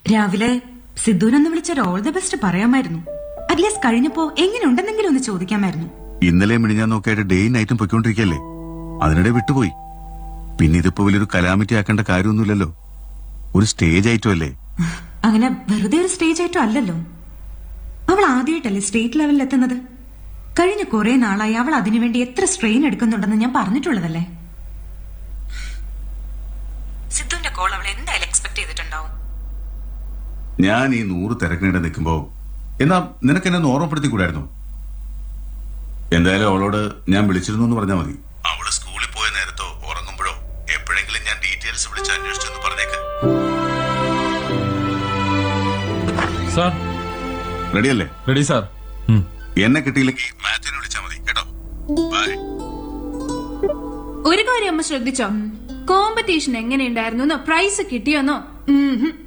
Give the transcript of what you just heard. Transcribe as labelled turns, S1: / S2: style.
S1: രാവിലെ സിദ്ധുവിനൊന്ന് വിളിച്ചൊരു all the best പറയാമായിരുന്നു. At least കഴിഞ്ഞപ്പോ എങ്ങനെയുണ്ടെന്നെങ്കിലും ഒന്ന് ചോദിക്കാമായിരുന്നു.
S2: ഇന്നലെ മിനിഞ്ഞാൻ നോക്കിയായിട്ട് ഡേയും നൈറ്റും പൊയ്ക്കൊണ്ടിരിക്കല്ലേ, അതിനിടെ വിട്ടുപോയി. പിന്നെ ഇതിപ്പോ വലിയൊരു കലാമിറ്റി ആക്കേണ്ട കാര്യമൊന്നുമില്ലല്ലോ, ഒരു സ്റ്റേജ് ഐറ്റം അല്ലേ.
S1: അങ്ങനെ വെറുതെ ഒരു സ്റ്റേജ് ഐറ്റം അല്ലല്ലോ. അവൾ ആദ്യമായിട്ടല്ലേ സ്റ്റേറ്റ് ലെവലിൽ എത്തുന്നത്. കഴിഞ്ഞ കുറെ നാളായി അവൾ അതിനുവേണ്ടി എത്ര സ്ട്രെയിൻ എടുക്കുന്നുണ്ടെന്ന് ഞാൻ പറഞ്ഞിട്ടുള്ളതല്ലേ. സിദ്ധുവിന്റെ കോൾ അവൾ എന്തായാലും എക്സ്പെക്ട് ചെയ്തിട്ടുണ്ടാവും.
S2: ഞാൻ ഈ 100 തിരക്കിനിടെ നിൽക്കുമ്പോ എന്നാ നിനക്കെന്നെ ഒന്ന് ഓർമ്മപ്പെടുത്തിക്കൂടായിരുന്നു? എന്തായാലും അവളോട് ഞാൻ വിളിച്ചിരുന്നു എന്ന് പറഞ്ഞാൽ മതി. അവള് സ്കൂളിൽ പോയ നേരത്തോ ഉറങ്ങുമ്പോഴോ എപ്പോഴെങ്കിലും ഞാൻ ഡീറ്റെയിൽസ് വിളിച്ച് അന്വേഷിച്ചെന്ന് പറഞ്ഞേക്ക്.
S3: സാർ
S2: റെഡിയല്ലേ?
S3: Ready sir.
S2: എന്നെ കിട്ടിയില്ലെങ്കിൽ മാത്യുവിനെ വിളിച്ചാൽ മതി കേട്ടോ. ബൈ.
S4: ഒരു കാര്യം അമ്മ ശ്രദ്ധിച്ചോ? കോമ്പറ്റീഷൻ എങ്ങനെയുണ്ടായിരുന്നു? പ്രൈസ് കിട്ടിയോന്നോ?